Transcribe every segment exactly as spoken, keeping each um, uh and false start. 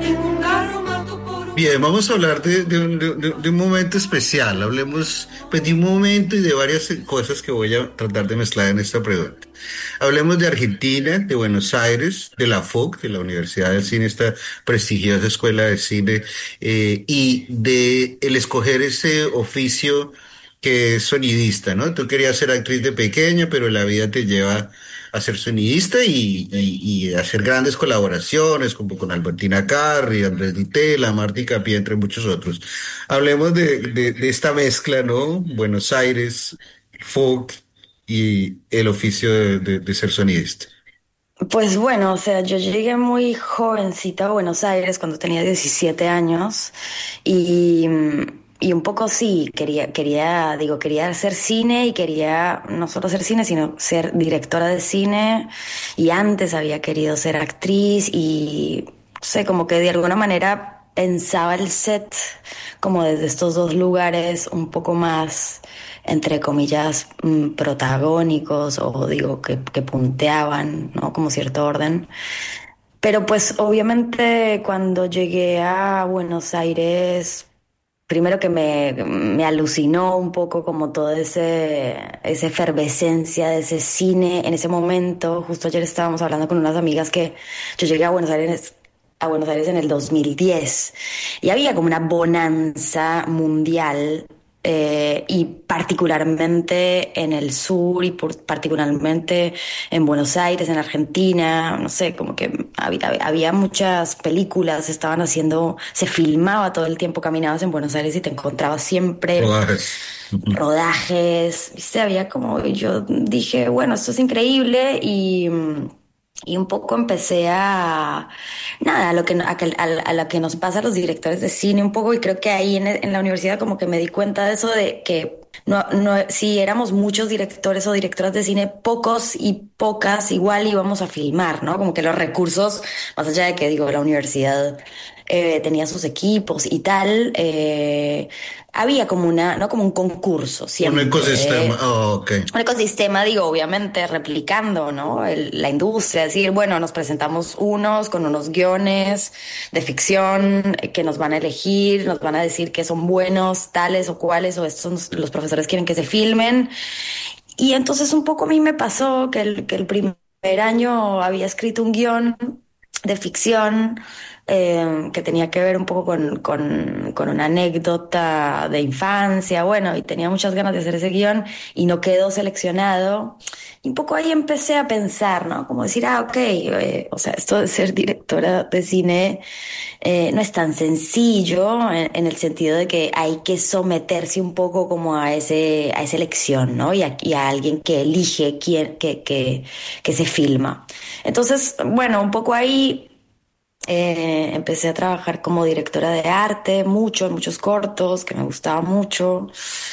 Bien, vamos a hablar de, de un, de- de- de un momento especial. Hablemos pues, de un momento y de varias cosas que voy a tratar de mezclar en esta pregunta. Hablemos de Argentina, de Buenos Aires, de la F O C, de la Universidad del Cine, esta prestigiosa escuela de cine, eh, y de el escoger ese oficio que es sonidista, ¿no? Tú querías ser actriz de pequeña, pero la vida te lleva a ser sonidista y, y, y hacer grandes colaboraciones, como con Albertina Carri, Andrés Di Tella, Marty Capia, entre muchos otros. Hablemos de, de, de esta mezcla, ¿no? Buenos Aires, folk y el oficio de, de, de ser sonidista. Pues bueno, o sea, yo llegué muy jovencita a Buenos Aires cuando tenía diecisiete años y, y un poco sí, quería, quería, digo, quería hacer cine y quería no solo hacer cine, sino ser directora de cine y antes había querido ser actriz y, no sé, como que de alguna manera pensaba el set como desde estos dos lugares un poco más entre comillas, mm, protagónicos o digo que, que punteaban, ¿no? Como cierto orden. Pero pues obviamente cuando llegué a Buenos Aires, primero que me, me alucinó un poco como toda ese, esa efervescencia de ese cine en ese momento. Justo ayer estábamos hablando con unas amigas que yo llegué a Buenos Aires a Buenos Aires en el dos mil diez y había como una bonanza mundial eh, y particularmente en el sur y por- particularmente en Buenos Aires, en Argentina, no sé, como que había, había muchas películas, estaban haciendo, se filmaba todo el tiempo, caminabas en Buenos Aires y te encontrabas siempre Rodajes. Ujú. rodajes, ¿viste? Había como, yo dije, bueno, esto es increíble y... Y un poco empecé a, nada, a lo que, a, que- a, a lo que nos pasa a los directores de cine un poco, y creo que ahí en, en la universidad como que me di cuenta de eso, de que no, no, si éramos muchos directores o directoras de cine, pocos y pocas igual íbamos a filmar, ¿no? Como que los recursos, más allá de que digo, la universidad eh, tenía sus equipos y tal, eh, había como una, ¿no? Como un concurso Un ecosistema. siempre. Oh, ok. Un ecosistema, digo, obviamente replicando, ¿no? El- la industria, es decir, bueno, nos presentamos unos con unos guiones de ficción eh, que nos van a elegir, nos van a decir que son buenos, tales o cuales, o estos los profesores quieren que se filmen. Y entonces un poco a mí me pasó que el, que el primer año había escrito un guión de ficción eh, que tenía que ver un poco con, con, con una anécdota de infancia, bueno, y tenía muchas ganas de hacer ese guión y no quedó seleccionado. Y un poco ahí empecé a pensar, ¿no? Como decir, ah, ok, eh, o sea, esto de ser directora de cine eh, no es tan sencillo en, en el sentido de que hay que someterse un poco como a ese, a esa elección, ¿no? Y a, y a alguien que elige quién, que, que, que se filma. Entonces, bueno, un poco ahí eh, empecé a trabajar como directora de arte, muchos, muchos cortos, que me gustaba mucho,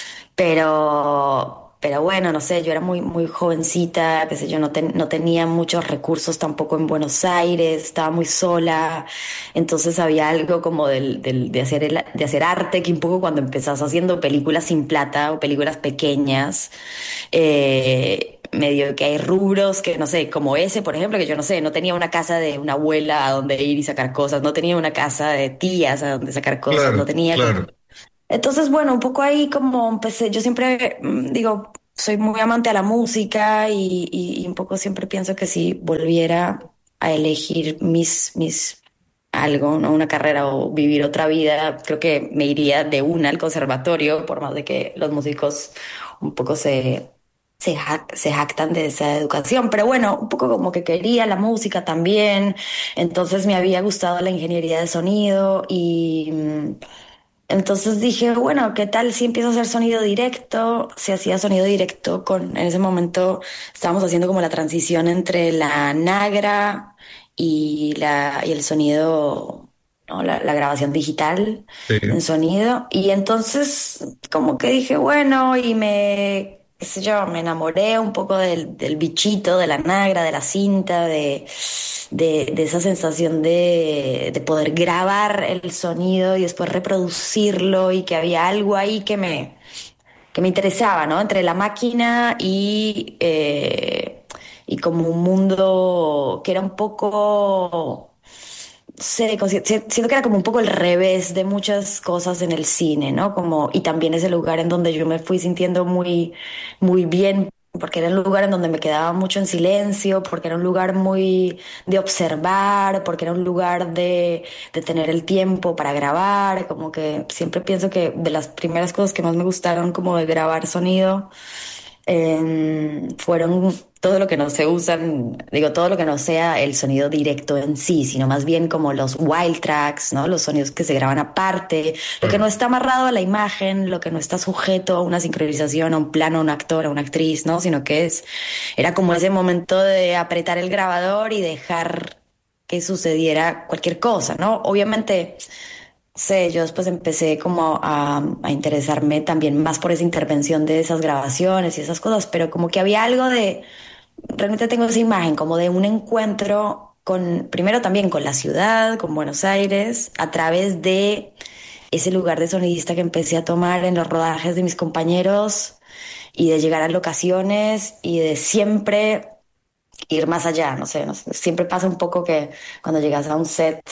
pero, pero bueno, no sé, yo era muy, muy jovencita, qué sé yo, no, ten- no tenía muchos recursos tampoco en Buenos Aires, estaba muy sola, entonces había algo como del, del- de hacer el- de hacer arte, que un poco cuando empezás haciendo películas sin plata o películas pequeñas, eh, medio que hay rubros que no sé, como ese, por ejemplo, que yo no sé, no tenía una casa de una abuela a donde ir y sacar cosas, no tenía una casa de tías a donde sacar cosas, no Claro, tenía como... claro. Entonces, bueno, un poco ahí como empecé, yo siempre mm, digo, soy muy amante a la música y, y- y un poco siempre pienso que si volviera a elegir mis, mis algo, ¿no? Una carrera o vivir otra vida, creo que me iría de una al conservatorio, por más de que los músicos un poco se, se, jac- se jactan de esa educación. Pero bueno, un poco como que quería la música también, entonces me había gustado la ingeniería de sonido y... mm, entonces dije, bueno, ¿qué tal si empiezo a hacer sonido directo? Se hacía sonido directo con, en ese momento estábamos haciendo como la transición entre la Nagra y la, y el sonido, ¿no? La, la grabación digital Sí. en sonido. Y entonces como que dije, bueno, y me, qué sé yo, me enamoré un poco del, del bichito, de la Nagra, de la cinta, de de, de esa sensación de, de poder grabar el sonido y después reproducirlo y que había algo ahí que me, que me interesaba, ¿no? Entre la máquina y, eh, y como un mundo que era un poco sé, consi- si- siento que era como un poco el revés de muchas cosas en el cine, ¿no? Como, y también es el lugar en donde yo me fui sintiendo muy, muy bien, porque era un lugar en donde me quedaba mucho en silencio, porque era un lugar muy de observar, porque era un lugar de, de tener el tiempo para grabar, como que siempre pienso que de las primeras cosas que más me gustaron como de grabar sonido eh, fueron todo lo que no se usan, digo, todo lo que no sea el sonido directo en sí, sino más bien como los wild tracks, ¿no? Los sonidos que se graban aparte, lo que no está amarrado a la imagen, lo que no está sujeto a una sincronización, a un plano, a un actor, a una actriz, ¿no? Sino que es, era como ese momento de apretar el grabador y dejar que sucediera cualquier cosa, ¿no? Obviamente sé, yo después empecé como a, a interesarme también más por esa intervención de esas grabaciones y esas cosas, pero como que había algo de, realmente tengo esa imagen como de un encuentro con, primero también con la ciudad, con Buenos Aires, a través de ese lugar de sonidista que empecé a tomar en los rodajes de mis compañeros y de llegar a locaciones y de siempre ir más allá, no sé, no sé, siempre pasa un poco que cuando llegas a un set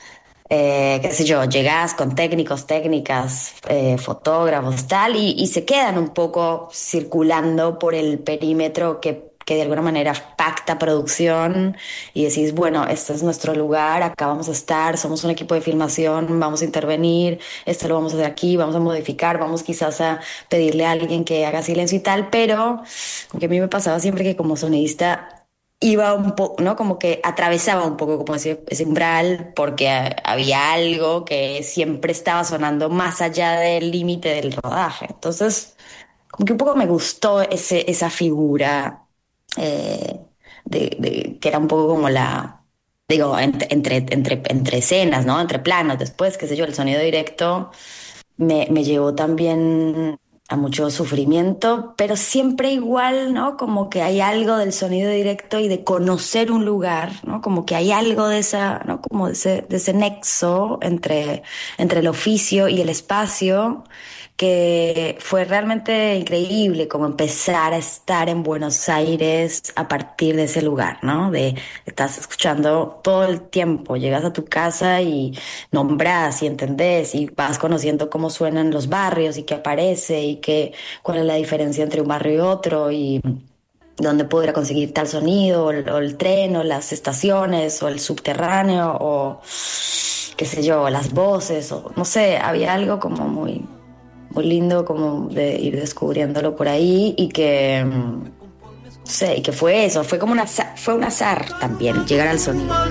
eh, qué sé yo, llegas con técnicos, técnicas, eh, fotógrafos, tal, y, y se quedan un poco circulando por el perímetro que, que de alguna manera pacta producción y decís, bueno, este es nuestro lugar, acá vamos a estar, somos un equipo de filmación, vamos a intervenir, esto lo vamos a hacer aquí, vamos a modificar, vamos quizás a pedirle a alguien que haga silencio y tal, pero como que a mí me pasaba siempre que como sonidista iba un poco, ¿no? Como que atravesaba un poco como ese, ese umbral porque ha- había algo que siempre estaba sonando más allá del límite del rodaje. Entonces, como que un poco me gustó ese, esa figura eh, de, de- que era un poco como la, digo, entre, entre, entre, entre escenas, ¿no? Entre planos, después, qué sé yo, el sonido directo me, me llevó también a mucho sufrimiento, pero siempre igual, ¿no? Como que hay algo del sonido directo y de conocer un lugar, ¿no? Como que hay algo de esa, ¿no? Como de ese, de ese nexo entre, entre el oficio y el espacio que fue realmente increíble como empezar a estar en Buenos Aires a partir de ese lugar, ¿no? De estás escuchando todo el tiempo, llegas a tu casa y nombras y entendés y vas conociendo cómo suenan los barrios y qué aparece y qué, cuál es la diferencia entre un barrio y otro y dónde podrá conseguir tal sonido o el, o el tren o las estaciones o el subterráneo o qué sé yo, las voces o no sé, había algo como muy muy lindo como de ir descubriéndolo por ahí y que, mm, no sé, y que fue eso, fue como un azar, fue un azar también llegar al sonido.